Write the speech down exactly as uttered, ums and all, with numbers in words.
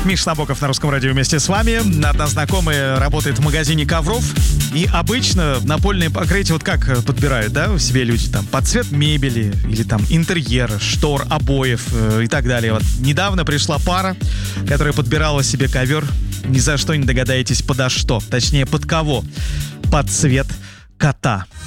Миша Набоков на Русском радио вместе с вами. Одна знакомая работает в магазине ковров. И обычно напольные покрытия вот как подбирают, да, себе люди там под цвет мебели или там интерьера, штор, обоев э, и так далее. Вот недавно пришла пара, которая подбирала себе ковер. Ни за что не догадаетесь подо что. Точнее, под кого? Под цвет кота.